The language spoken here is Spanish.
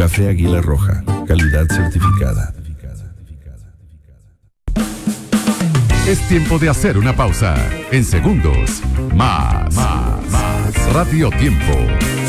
Café Águila Roja, calidad certificada. Es tiempo de hacer una pausa. En segundos, más Radio Tiempo.